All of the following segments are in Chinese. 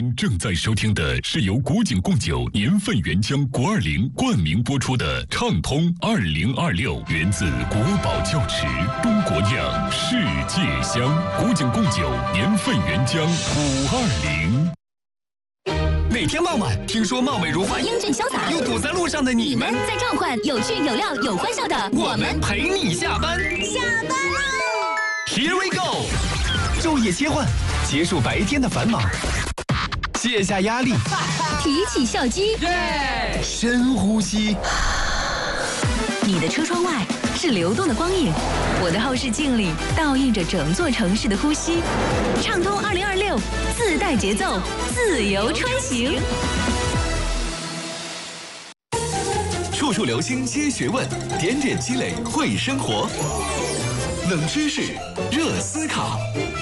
您正在收听的是由古井贡酒年份原浆国20冠名播出的畅通2026，源自国宝窖池，中国酿，世界香。古井贡酒年份原浆520。 每天傍晚，听说貌美如花、 英俊潇洒， 又堵在路上的你们， 在召唤有趣、有料、有欢笑的我们陪你下班。 下班喽 ！Here we go！ 昼夜切换，结束白天的繁忙，卸下压力， 提起笑肌， 深呼吸。 你的车窗外是流动的光影，我的后视镜里倒映着整座城市的呼吸。畅通2026，自带节奏，自由穿行。 处处留心皆学问，点点积累会生活。冷知识，热思考。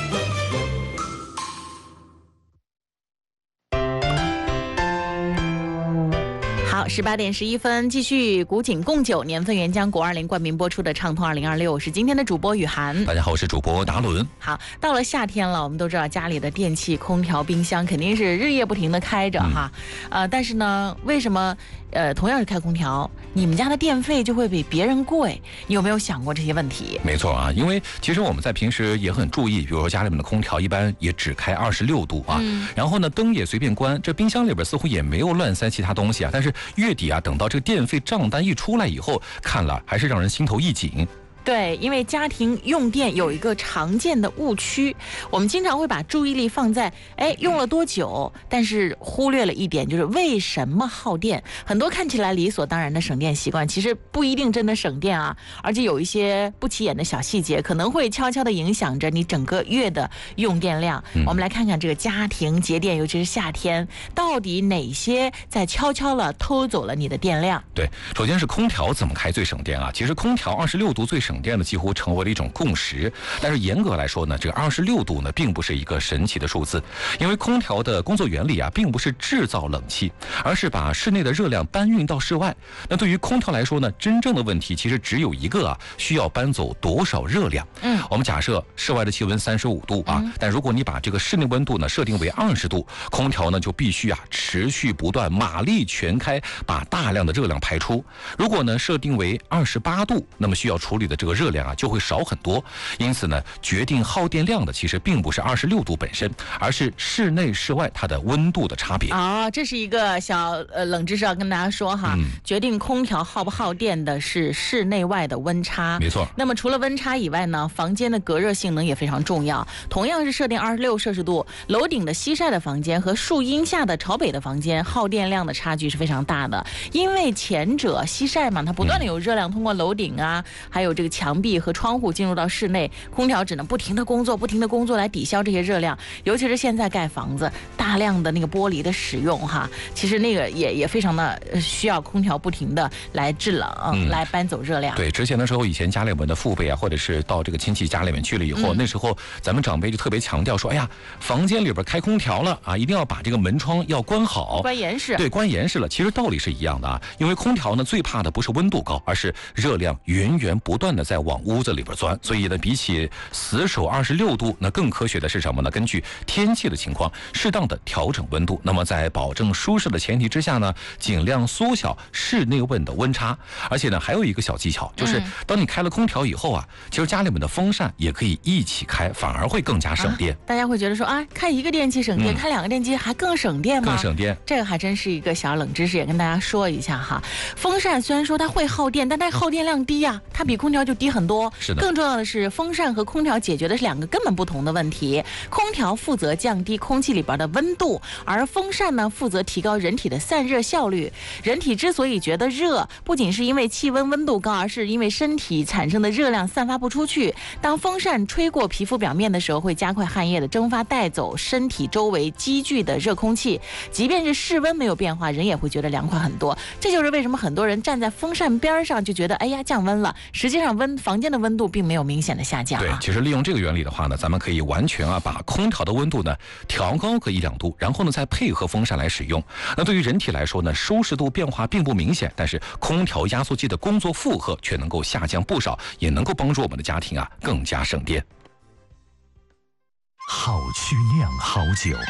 好，18点11分，继续古井贡酒年份原浆国20冠名播出的畅通2026，我是今天的主播雨涵。 大家好，我是主播达伦。 好，到了夏天了，我们都知道家里的电器、空调、冰箱肯定是日夜不停的开着哈。但是呢，为什么同样是开空调，你们家的电费就会比别人贵？你有没有想过这些问题？ 没错啊，因为其实我们在平时也很注意，比如说家里面的空调一般也只开26度啊，然后呢灯也随便关，这冰箱里边似乎也没有乱塞其他东西啊，但是月底啊，等到这个电费账单一出来以后，看了还是让人心头一紧。 对，因为家庭用电有一个常见的误区，我们经常会把注意力放在用了多久，但是忽略了一点，就是为什么耗电。很多看起来理所当然的省电习惯，其实不一定真的省电啊，而且有一些不起眼的小细节，可能会悄悄地影响着你整个月的用电量。我们来看看这个家庭节电，尤其是夏天，到底哪些在悄悄地偷走了你的电量？ 对，首先是空调怎么开最省电啊？其实空调26度最省电的几乎成为了一种共识，但是严格来说呢，这个26度呢并不是一个神奇的数字，因为空调的工作原理啊，并不是制造冷气，而是把室内的热量搬运到室外。那对于空调来说呢，真正的问题其实只有一个啊，需要搬走多少热量。我们假设室外的气温35度啊，但如果你把这个室内温度呢设定为20度，空调呢就必须啊持续不断，马力全开，把大量的热量排出。如果呢设定为28度，那么需要处理的这个热量啊就会少很多。因此呢，决定耗电量的其实并不是26度本身，而是室内室外它的温度的差别。 这是一个小冷知识要跟大家说哈，决定空调耗不耗电的是室内外的温差。 没错。 那么除了温差以外呢，房间的隔热性能也非常重要。同样是设定26摄氏度，楼顶的西晒的房间和树荫下的朝北的房间耗电量的差距是非常大的。因为前者西晒嘛，它不断的有热量通过楼顶啊，还有这个墙壁和窗户进入到室内，空调只能不停的工作来抵消这些热量。尤其是现在盖房子，大量的那个玻璃的使用哈，其实那个也非常的需要空调不停的来制冷，来搬走热量。 对，之前的时候，以前家里面的父辈啊，或者是到这个亲戚家里面去了以后，那时候咱们长辈就特别强调说，哎呀，房间里边开空调了啊，一定要把这个门窗要关好， 关严实。 对，关严实了。其实道理是一样的啊，因为空调呢最怕的不是温度高，而是热量源源不断的在往屋子里边钻。所以呢，比起死守26度，那更科学的是什么呢？根据天气的情况，适当的调整温度。那么在保证舒适的前提之下呢，尽量缩小室内温的温差。而且呢，还有一个小技巧，就是当你开了空调以后啊，其实家里面的风扇也可以一起开，反而会更加省电。 大家会觉得说啊，开一个电器省电，开2个电器还更省电吗？ 更省电。 这个还真是一个小冷知识，也跟大家说一下哈。风扇虽然说它会耗电，但它耗电量低啊，它比空调就低很多。 是的。 更重要的是，风扇和空调解决的是2个根本不同的问题。空调负责降低空气里边的温度，而风扇呢负责提高人体的散热效率。人体之所以觉得热，不仅是因为气温温度高，而是因为身体产生的热量散发不出去。当风扇吹过皮肤表面的时候，会加快汗液的蒸发，带走身体周围积聚的热空气。即便是室温没有变化，人也会觉得凉快很多。这就是为什么很多人站在风扇边上就觉得哎呀降温了，实际上房间的温度并没有明显的下降。 对，其实利用这个原理的话呢，咱们可以完全把空调的温度呢调高个1-2度，然后呢再配合风扇来使用。那对于人体来说呢，舒适度变化并不明显，但是空调压缩机的工作负荷却能够下降不少，也能够帮助我们的家庭更加省电。 好趣酿好酒，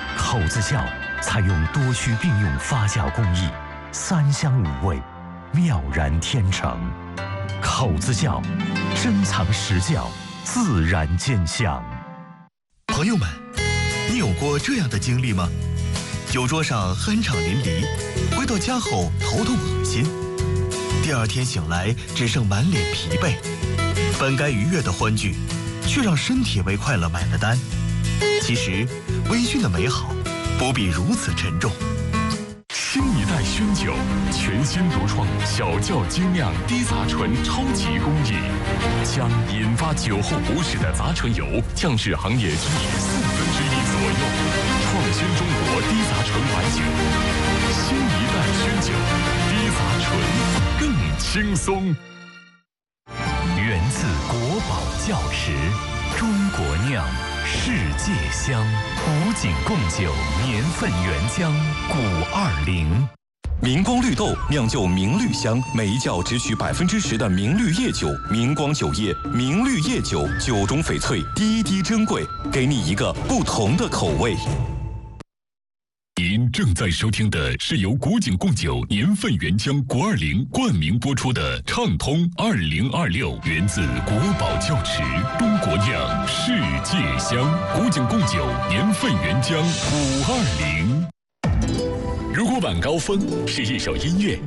口子窖采用多区并用发酵工艺，3香5味，妙然天成。口子窖，珍藏实窖，自然见香。 朋友们，你有过这样的经历吗？酒桌上酣畅淋漓，回到家后头痛恶心，第二天醒来只剩满脸疲惫，本该愉悦的欢聚，却让身体为快乐买了单。其实，微醺的美好不必如此沉重。 新一代熏酒，全新独创小窖精酿低杂醇超级工艺，将引发酒后不适的杂醇油降至行业居1/4左右，创新中国低杂醇白酒。新一代熏酒，低杂醇更轻松。 源自国宝窖池，中国酿，世界香。古井贡酒年份原浆520。 明光绿豆酿就明绿香，每一窖只取10%的明绿叶酒，明光酒业明绿叶酒，酒中翡翠，滴滴珍贵，给你一个不同的口味。 您正在收听的是由古井贡酒年份原浆520冠名播出的畅通2026，源自国宝窖池，中国酿，世界香。古井贡酒年份原浆520。如果晚高峰是一首音乐，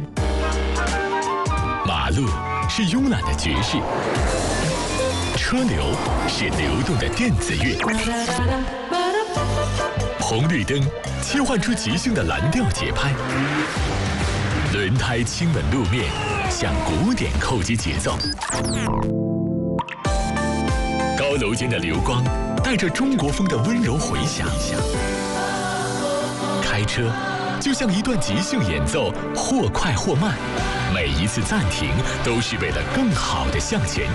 马路是慵懒的爵士，车流是流动的电子乐，红绿灯切换出即兴的蓝调节拍，轮胎亲吻路面，向古典扣击节奏。高楼间的流光带着中国风的温柔回响。开车就像一段即兴演奏，或快或慢，每一次暂停都是为了更好的向前。